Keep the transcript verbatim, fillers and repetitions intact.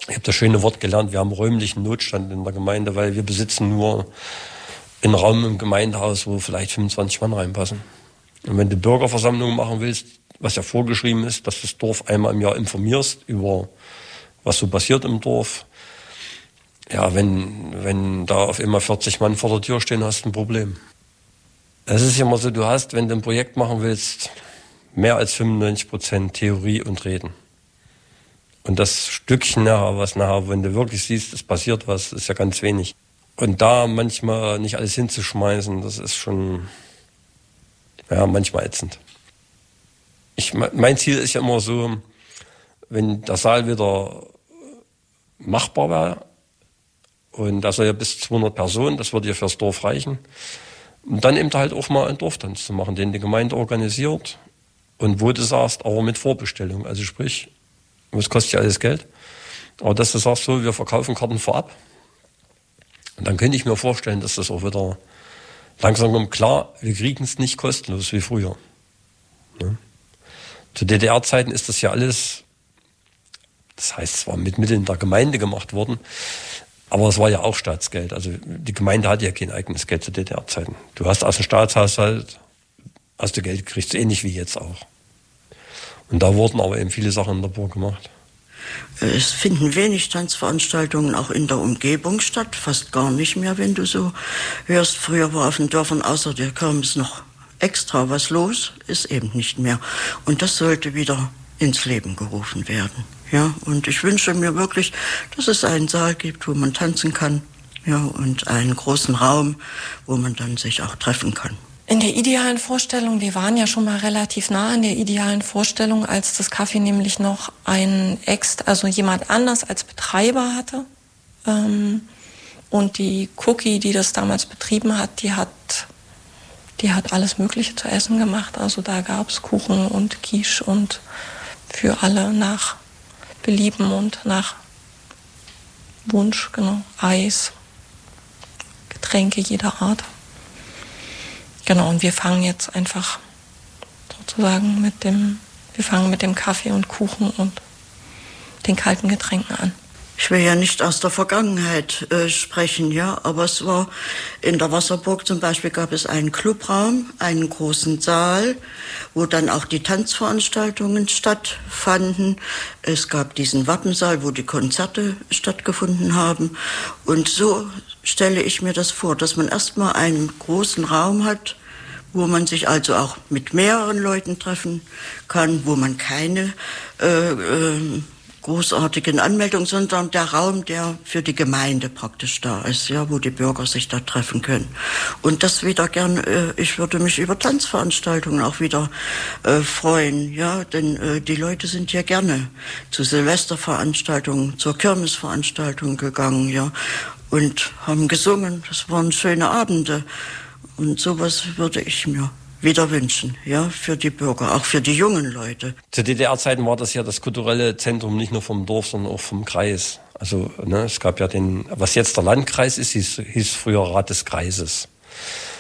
Ich habe das schöne Wort gelernt, wir haben räumlichen Notstand in der Gemeinde, weil wir besitzen nur einen Raum im Gemeindehaus, wo vielleicht fünfundzwanzig Mann reinpassen. Und wenn du Bürgerversammlungen machen willst, was ja vorgeschrieben ist, dass du das Dorf einmal im Jahr informierst über was so passiert im Dorf. Ja, wenn, wenn da auf einmal vierzig Mann vor der Tür stehen, hast du ein Problem. Es ist immer so, du hast, wenn du ein Projekt machen willst, mehr als fünfundneunzig Prozent Theorie und Reden. Und das Stückchen nachher, was nachher, wenn du wirklich siehst, es passiert was, ist ja ganz wenig. Und da manchmal nicht alles hinzuschmeißen, das ist schon, ja, manchmal ätzend. Ich, mein Ziel ist ja immer so, wenn der Saal wieder machbar wäre, und da soll ja bis zweihundert Personen, das würde ja fürs Dorf reichen, und dann eben halt auch mal einen Dorftanz zu machen, den die Gemeinde organisiert und wo du sagst, aber mit Vorbestellung. Also sprich, das kostet ja alles Geld, aber dass du sagst, so, wir verkaufen Karten vorab. Und dann könnte ich mir vorstellen, dass das auch wieder langsam kommt. Klar, wir kriegen es nicht kostenlos wie früher. Ne? Zu D D R-Zeiten ist das ja alles, das heißt zwar mit Mitteln der Gemeinde gemacht worden, aber es war ja auch Staatsgeld. Also die Gemeinde hatte ja kein eigenes Geld zu D D R-Zeiten. Du hast aus dem Staatshaushalt, hast du Geld gekriegt, so ähnlich wie jetzt auch. Und da wurden aber eben viele Sachen in der Burg gemacht. Es finden wenig Tanzveranstaltungen auch in der Umgebung statt, fast gar nicht mehr, wenn du so hörst. Früher war auf den Dörfern außer der Kirmes noch extra was los, ist eben nicht mehr. Und das sollte wieder ins Leben gerufen werden. Ja, und ich wünsche mir wirklich, dass es einen Saal gibt, wo man tanzen kann, ja, und einen großen Raum, wo man dann sich auch treffen kann. In der idealen Vorstellung, wir waren ja schon mal relativ nah an der idealen Vorstellung, als das Café nämlich noch einen Ex, also jemand anders als Betreiber hatte. Ähm, und die Cookie, die das damals betrieben hat, die hat, die hat alles Mögliche zu essen gemacht. Also da gab es Kuchen und Quiche und für alle nach Belieben und nach Wunsch, genau, Eis, Getränke jeder Art. Genau, und wir fangen jetzt einfach sozusagen mit dem, wir fangen mit dem Kaffee und Kuchen und den kalten Getränken an. Ich will ja nicht aus der Vergangenheit äh, sprechen, ja, aber es war in der Wasserburg zum Beispiel, gab es einen Clubraum, einen großen Saal, wo dann auch die Tanzveranstaltungen stattfanden. Es gab diesen Wappensaal, wo die Konzerte stattgefunden haben. Und so stelle ich mir das vor, dass man erstmal einen großen Raum hat, wo man sich also auch mit mehreren Leuten treffen kann, wo man keine äh, äh, großartigen Anmeldungen, sondern der Raum, der für die Gemeinde praktisch da ist, ja, wo die Bürger sich da treffen können. Und das wieder gern, äh, ich würde mich über Tanzveranstaltungen auch wieder äh, freuen, ja, denn äh, die Leute sind ja gerne zu Silvesterveranstaltungen, zur Kirmesveranstaltung gegangen, ja, und haben gesungen. Das waren schöne Abende. Und sowas würde ich mir wieder wünschen, ja, für die Bürger, auch für die jungen Leute. Zu D D R-Zeiten war das ja das kulturelle Zentrum nicht nur vom Dorf, sondern auch vom Kreis. Also, ne, es gab ja den, was jetzt der Landkreis ist, hieß, hieß früher Rat des Kreises.